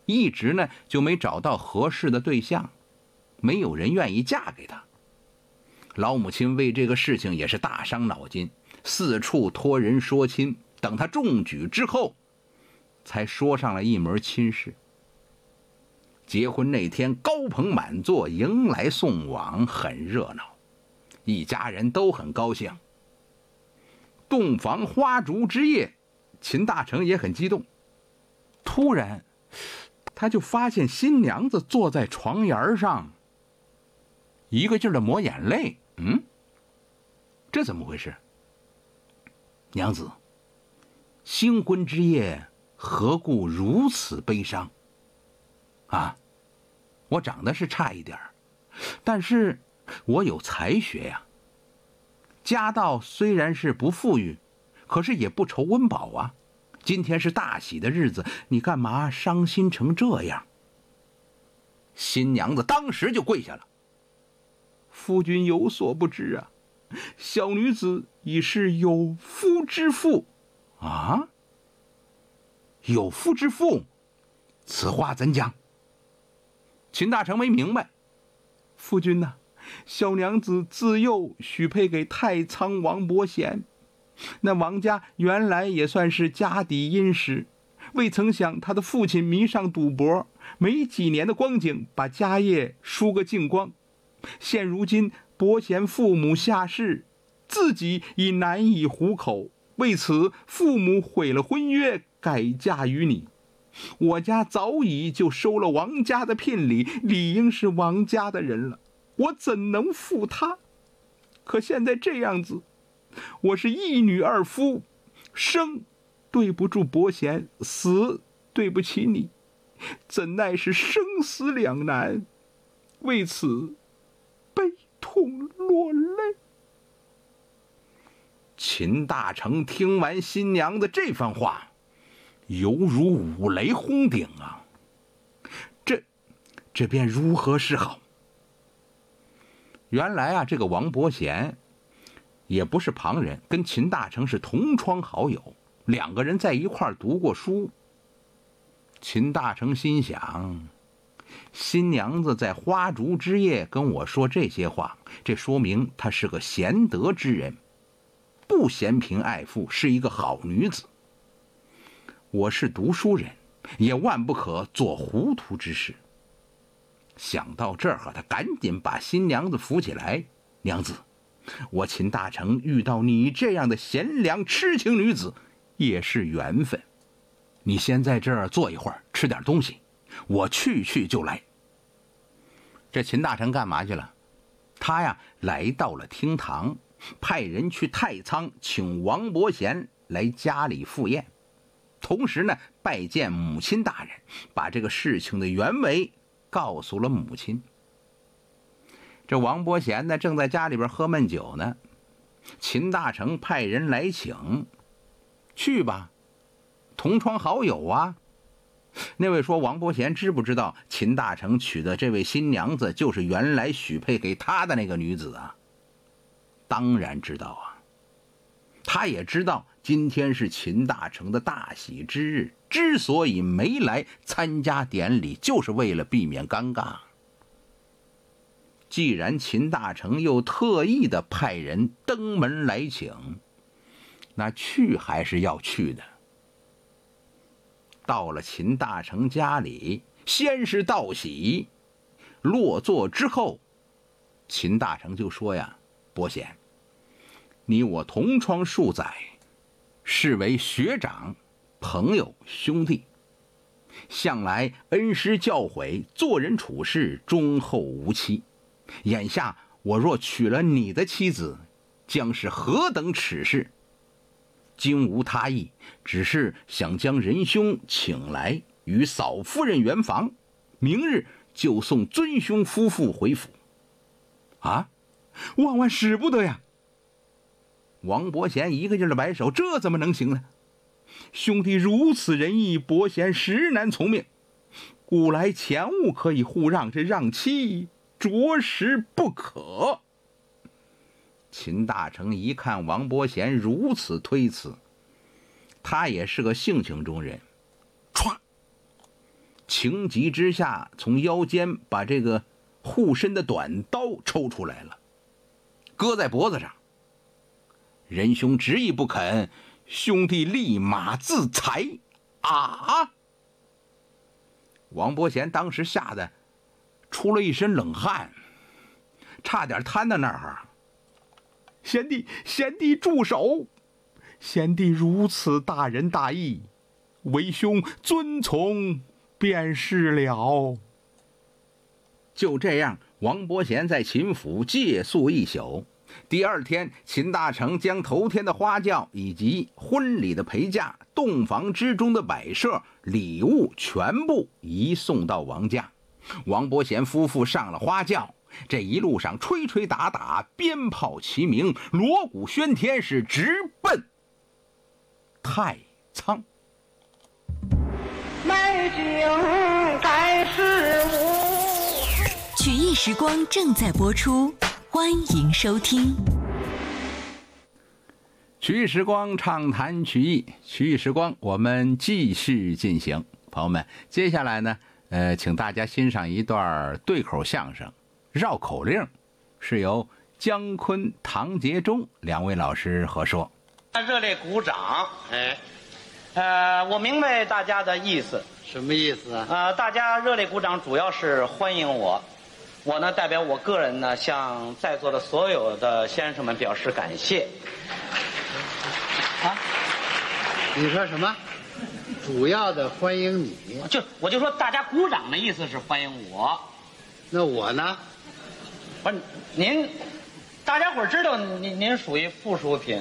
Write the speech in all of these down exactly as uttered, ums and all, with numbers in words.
一直呢就没找到合适的对象，没有人愿意嫁给他。老母亲为这个事情也是大伤脑筋，四处托人说亲，等他中举之后才说上了一门亲事。结婚那天高朋满座，迎来送往，很热闹，一家人都很高兴。洞房花烛之夜，秦大成也很激动。突然他就发现新娘子坐在床沿上，一个劲儿的抹眼泪。嗯，这怎么回事？娘子，新婚之夜何故如此悲伤啊？我长得是差一点，但是我有才学呀。家道虽然是不富裕，可是也不愁温饱啊。今天是大喜的日子，你干嘛伤心成这样？新娘子当时就跪下了。夫君有所不知啊，小女子已是有夫之妇。啊？有夫之妇？此话怎讲？秦大成没明白。夫君呐、啊，小娘子自幼许配给太仓王伯贤，那王家原来也算是家底殷实，未曾想他的父亲迷上赌博，没几年的光景把家业输个精光。现如今伯贤父母下世，自己已难以糊口，为此父母毁了婚约，改嫁于你。我家早已就收了王家的聘礼，理应是王家的人了，我怎能负他？可现在这样子，我是一女二夫，生对不住伯贤，死对不起你，怎奈是生死两难，为此悲痛落泪。秦大成听完新娘的这番话，犹如五雷轰顶啊！这这便如何是好？原来啊，这个王伯贤也不是旁人，跟秦大成是同窗好友，两个人在一块儿读过书。秦大成心想，新娘子在花烛之夜跟我说这些话，这说明她是个贤德之人，不嫌贫爱富，是一个好女子。我是读书人，也万不可做糊涂之事。想到这儿，他赶紧把新娘子扶起来。娘子，我秦大成遇到你这样的贤良痴情女子，也是缘分。你先在这儿坐一会儿，吃点东西，我去去就来。这秦大成干嘛去了？他呀，来到了厅堂，派人去太仓请王伯贤来家里赴宴，同时呢，拜见母亲大人，把这个事情的原委告诉了母亲。这王伯贤呢，正在家里边喝闷酒呢。秦大成派人来请，去吧，同窗好友啊。那位说，王伯贤知不知道秦大成娶的这位新娘子就是原来许配给他的那个女子啊？当然知道啊。他也知道今天是秦大成的大喜之日，之所以没来参加典礼，就是为了避免尴尬。既然秦大成又特意的派人登门来请，那去还是要去的。到了秦大成家里，先是道喜，落座之后，秦大成就说呀，伯贤，你我同窗数载，视为学长、朋友、兄弟，向来恩师教诲，做人处事忠厚无欺。眼下我若娶了你的妻子，将是何等耻事！今无他意，只是想将仁兄请来与嫂夫人圆房，明日就送尊兄夫妇回府。啊，万万使不得呀！王伯贤一个劲儿的摆手，这怎么能行呢？兄弟如此仁义，伯贤实难从命。古来钱物可以互让，这让妻着实不可。秦大成一看王伯贤如此推辞，他也是个性情中人，歘， 情急之下从腰间把这个护身的短刀抽出来了，搁在脖子上。仁兄执意不肯，兄弟立马自裁啊！王伯贤当时吓得出了一身冷汗，差点瘫在那儿。贤弟，贤弟住手！贤弟如此大仁大义，为兄遵从便是了。就这样，王伯贤在秦府借宿一宿。第二天，秦大成将头天的花轿以及婚礼的陪嫁、洞房之中的摆设、礼物全部移送到王家。王伯贤夫妇上了花轿，这一路上吹吹打打，鞭炮齐鸣，锣鼓喧天，是直奔太仓。 美景该是无。 曲艺时光正在播出，欢迎收听。 曲艺时光畅谈曲艺，曲艺时光我们继续进行。朋友们，接下来呢，呃，请大家欣赏一段对口相声《绕口令》，是由姜昆、唐杰忠两位老师合说。 热烈鼓掌！哎，呃，我明白大家的意思。 什么意思啊？ 呃，大家热烈鼓掌，主要是欢迎我。我呢，代表我个人呢，向在座的所有的先生们表示感谢。啊？ 你说什么？主要的欢迎你？ 就我就说，大家鼓掌的意思是欢迎我。 那我呢？ 不是您，大家伙儿知道您您属于附属品。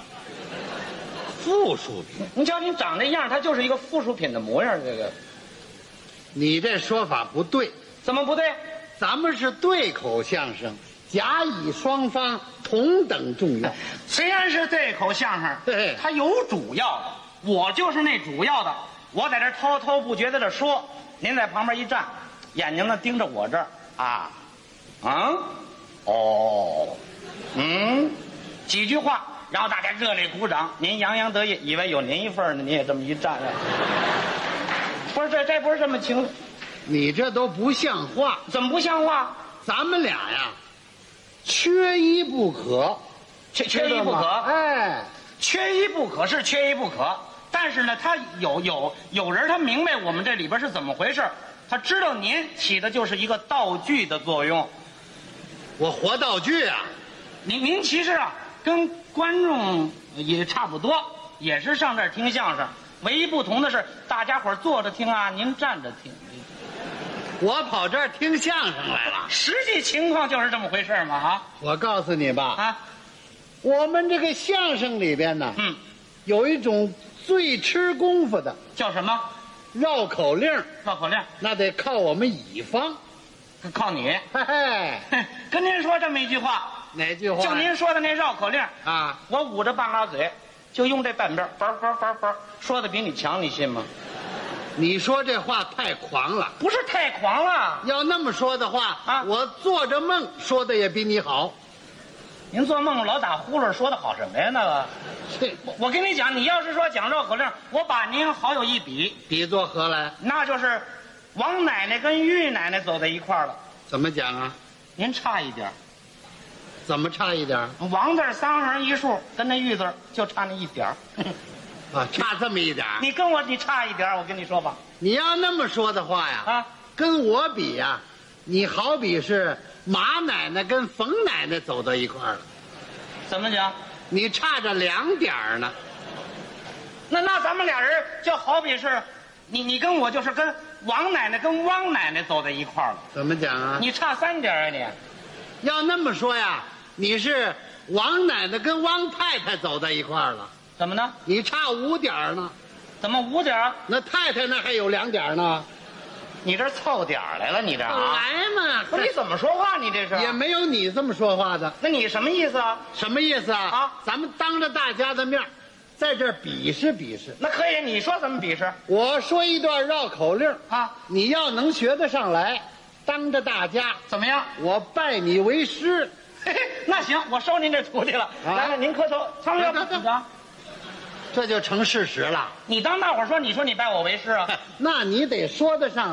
附属品？ 您瞧您长这样，它就是一个附属品的模样。这个， 你这说法不对。 怎么不对？ 咱们是对口相声，甲乙双方同等重要。 虽然是对口相声， 嘿它有主要的，我就是那主要的。我在这滔滔不绝的这说，您在旁边一站，眼睛呢盯着我这儿啊，啊，哦，嗯，几句话，然后大家热烈鼓掌，您洋洋得意，以为有您一份呢，您也这么一站着。不是这这不是这么情， 你这都不像话。 怎么不像话？ 咱们俩呀，缺一不可， 缺缺一不可。 哎， 缺一不可是缺一不可，但是呢，他有有有人他明白我们这里边是怎么回事，他知道您起的就是一个道具的作用。 我活道具啊！ 您您其实啊，跟观众也差不多，也是上这儿听相声，唯一不同的是，大家伙儿坐着听啊，您站着听。 我跑这儿听相声来了。 实际情况就是这么回事嘛啊！ 我告诉你吧， 啊， 我们这个相声里边呢， 嗯， 有一种最吃功夫的叫什么？ 绕口令， 绕口令， 那得靠我们乙方。 靠你。 嘿嘿， 跟您说这么一句话， 哪句话？ 就您说的那绕口令啊， 我捂着半拉嘴，就用这半边，叭叭叭叭，说的比你强，你信吗？ 你说这话太狂了。 不是太狂了。 要那么说的话啊， 我做着梦说的也比你好。 您做梦老打呼噜，说的好什么呀？那个， 这我我跟你讲，你要是说讲绕口令，我把您好有一比， 比作何来？ 那就是王奶奶跟玉奶奶走在一块儿了。 怎么讲啊？ 您差一点， 怎么差一点？ 王字儿三横一竖，跟那玉字儿就差那一点儿。 啊，差这么一点。 你跟我你差一点儿，我跟你说吧。 你要那么说的话呀， 啊， 跟我比呀，你好比是马奶奶跟冯奶奶走到一块儿了， 怎么讲？ 你差着两点儿呢。 那那咱们俩人就好比是，你你跟我就是跟王奶奶跟汪奶奶走在一块儿了。 怎么讲啊？ 你差三点啊你。 要那么说呀，你是王奶奶跟汪太太走在一块儿了， 怎么呢？ 你差五点儿呢。 怎么五点啊？ 那太太那还有两点儿呢。 你这凑点儿来了，你这啊？ 来嘛， 不是你怎么说话？你这是也没有你这么说话的。 那你什么意思啊？ 什么意思啊？ 啊咱们当着大家的面儿，在这儿比试比试。 那可以，你说怎么比试我说一段绕口令啊？ 你要能学得上来，当着大家怎么样？ 我拜你为师。 嘿嘿，那行，我收您这徒弟了。 啊来来，您磕头。苍哥， 得得你啊， 这就成事实了。 你当大伙儿说，你说你拜我为师啊？ 那你得说得上